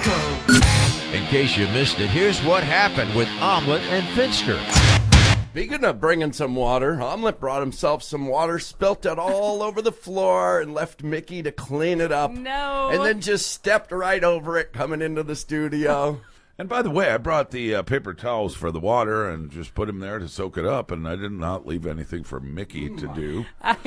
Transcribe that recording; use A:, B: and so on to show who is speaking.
A: In case you missed it, here's what happened with Omelet and Finster.
B: Speaking of bringing some water, Omelet brought himself some water, spilt it all over the floor, and left Mickey to clean it up.
C: No.
B: And then just stepped right over it coming into the studio.
D: And by the way, I brought the paper towels for the water and just put them there to soak it up, and I did not leave anything for Mickey to do.